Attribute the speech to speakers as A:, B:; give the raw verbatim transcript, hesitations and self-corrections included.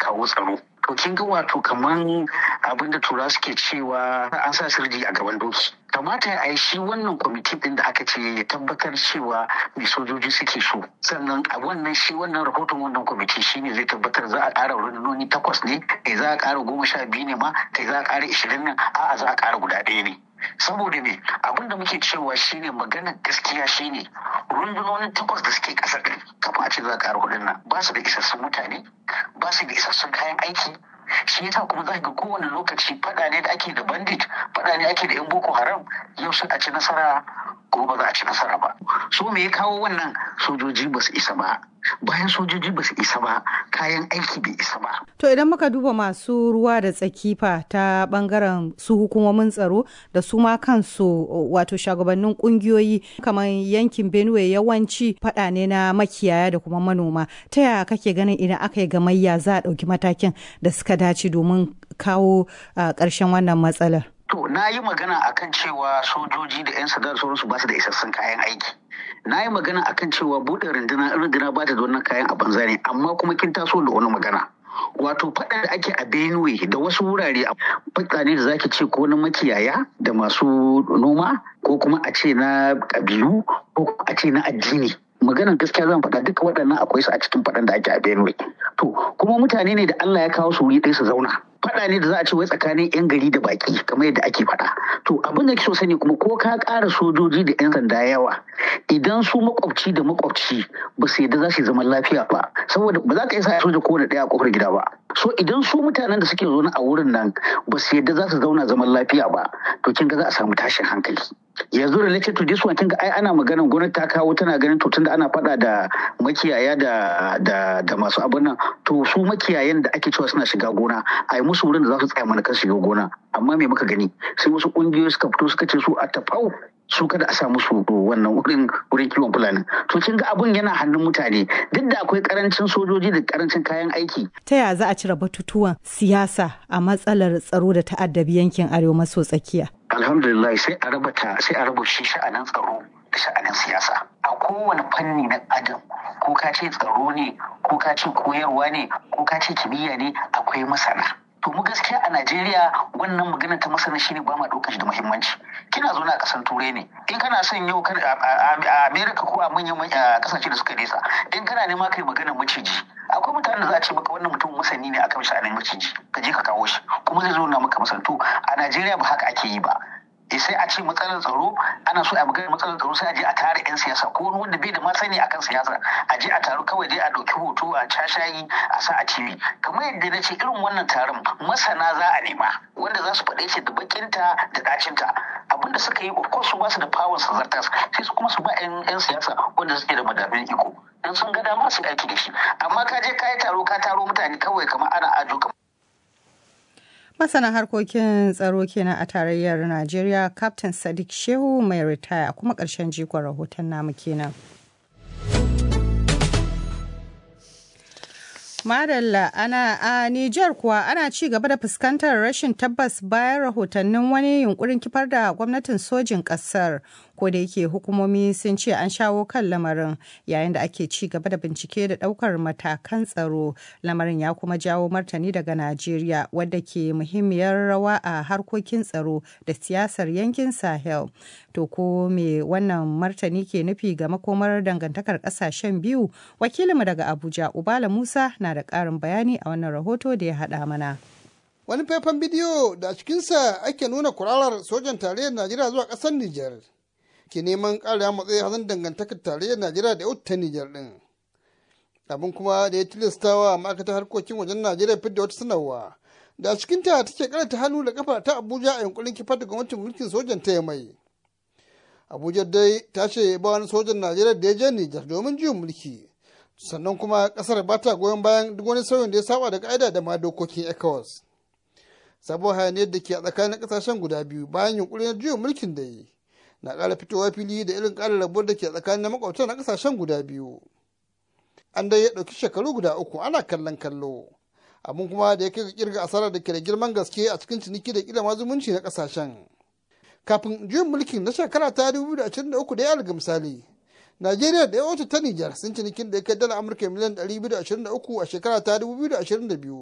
A: kawo tsaro. To kin ga wato kaman abin da tura suke cewa an sa sirji a gaban doki. Kamata a yi shi wannan kwamiti din da aka ce ya tabbatar cewa mai sojoji suke so. Sannan a wannan shi wannan rahoton wannan kwamiti shi ne zai tabbatar za a ƙara rundunoni takwas ne, kai za a ƙara goma sha biyu ne ma, kai za a ƙara ishirin nan, a'a za a ƙara guda ɗaya ne. Saboda me abin da muke cewa shine maganar gaskiya shine rundunonin takwas da suke ƙasar ɗin kafin a ce za a ƙara hudun nan ba su da isassun mutane, ba su da isassun kayan aiki. Shi yasa kuma za ga kowane lokaci faɗa ne da ake da bandit, faɗa ne ake da yan boko haram, yau sun a ci nasara gobe ba za a ci nasara ba. So me ya kawo wannan? Sojoji ba su isa ba, bayan sojoji ba su isa ba, kayan aiki bai isa ba.
B: To idan muka duba masu ruwa da tsakifa ta bangaren su hukumomin tsaro da su ma kansu wato shugabannin kungiyoyi kamar yankin Benue yawanci fada ne na makiyaya da kuma manoma. Ta yaya kake ganin idan aka yi gamayya za a ɗauki matakin da suka dace domin kawo ƙarshen wannan matsalar?
A: To na yi magana akan cewa sojoji da 'yan sanda da sauransu ba su da isassun kayan aiki. Na yi magana akan cewa buɗe rundunar rundunar ba ta da wannan kayan a banza ne, amma kuma kin taso da wani magana. Wato faɗa da ake a Benue da wasu wurare a faɗa ne da zaki ce ko na makiyaya da masu noma ko kuma a ce na ƙabilu ko a ce na addini. Maganar gaskiya zan faɗa duka waɗannan akwai su a cikin faɗan da ake a Benue. To kuma mutane ne da Allah ya kawo su wuri ɗaya su zauna. Faɗa ne da za a ce wai tsakanin 'yan gari da baƙi kamar yadda ake faɗa. To abin da ke so sani kuma ko ka ƙara sojoji da 'yan sanda yawa idan su makwabci da makwabci ba su yadda za su yi zaman lafiya ba, saboda ba za ka iya sa soja kowane ɗaya a ƙofar gida ba. So idan su mutanen da suke zaune a wurin nan ba su yadda za su zauna zaman lafiya ba, to kin ga za a samu tashin hankali. Yanzu related to this one kin ga ai ana maganar gwamnati ta kawo tana ganin to tunda ana faɗa da makiyaya da da da masu abin nan, to su makiyayan da ake cewa suna shiga gona a yi musu wurin da za su tsaya mana kan shiga gona. Amma me muka gani sai wasu ƙungiyoyi suka fito suka ce su a tafau su kada a sa musu wannan wurin wurin kiwon fulani. To kin ga abun yana hannun mutane duk da akwai karancin sojoji da karancin kayan aiki.
B: Ta yaya za a cire batutuwan siyasa a matsalar tsaro da ta'addabi yankin arewa maso tsakiya?
A: Alhamdulillah sai a raba ta sai a raba shi sha'anin tsaro da sha'anin siyasa. A kowane fanni na adam ko ka ce tsaro ne ko ka ce koyarwa ne ko ka ce kimiyya ne akwai masana. To mu gaskiya a Najeriya wannan magana ta masana shine ba ma ɗaukar shi da muhimmanci. Kina zo na ƙasar Turai ne. In kana son yau a Amerika ko a manyan ƙasashe da suka nesa, in kana nema kai maganar maciji, akwai mutanen da za a ce maka wannan mutum masani ne akan sha'anin maciji, ka je ka kawo shi kuma zai zo na maka masanto. A Najeriya ba haka ake yi ba. Sai a ce matsalar tsaro ana so a magana matsalar tsaro sai a je a tare 'yan siyasa ko wani wanda bai da masani akan siyasa a je a taru kawai dai a ɗauki hoto a cashayi a sa a T V. Kamar yadda na ce irin wannan taron masana za a nema wanda za su faɗe shi da bakinta da ɗacinta. Abinda suka yi of course su ba su da power su zartas sai su kuma su ba 'yan siyasa wanda suke da madafin iko dan sun ga dama su aiki da shi. Amma ka je ka yi taro ka taro mutane kawai kamar ana ajo kamar
B: Masana harkokin tsaro kenan a tarayyar Najeriya Captain Sadiq Shehu mai ritaya kuma ƙarshen jikon rahoton namu kenan. Madalla ana a Nijar kuwa ana ci gaba da fuskantar rashin tabbas bayan rahotannin wani yunkurin kifar da gwamnatin sojin ƙasar. Ko da yake hukumomi sun ce an shawo kan lamarin yayin da ake ci gaba da bincike da ɗaukar matakan tsaro. Lamarin ya kuma jawo martani daga Najeriya wadda ke muhimmiyar rawa a harkokin tsaro da siyasar yankin Sahel. To ko me wannan martani ke nufi ga makomar dangantakar ƙasashen biyu? Wakilinmu daga Abuja Ubala Musa na da ƙarin bayani a wannan rahoto da ya haɗa mana.
C: Wani faifan bidiyo da a cikinsa ake nuna kurarar sojan tarayyar Najeriya zuwa ƙasar Nijar ke neman ƙara matsayi hazan dangantakar tarayyar Najeriya da yau ta Nijar ɗin. Abin kuma da ya tilastawa ma'aikatar harkokin wajen Najeriya fidda wata sanarwa da a cikinta take karanta hannu da kafa ta Abuja a yankurin kifar da gwamnatin mulkin sojan ta mai. Abuja dai ta ce ba wani sojan Najeriya da ya je Nijar domin juyin mulki. Sannan kuma kasar ba ta goyon bayan duk wani sauyin da ya saba da ka'ida da ma dokokin ECOWAS. Sabon hayaniyar da ke a tsakanin kasashen guda biyu bayan yunkurin juyin mulkin da yi na ƙara fitowa fili da irin ƙarin rabuwar da ke tsakanin makwabtan na kasashen guda biyu. An dai ya ɗauki shekaru guda uku ana kallon kallo. Abin kuma da ya kai ga kirga asarar da ke da girman gaske a cikin ciniki da ƙila zumunci na kasashen. Kafin juyin mulkin na shekara ta dubu da ashirin da uku da ya alga misali. Najeriya da yawancin ta Nijar sun cinikin da ya kai dala Amurka miliyan ɗari biyu da ashirin da uku a shekara ta dubu biyu da ashirin da biyu.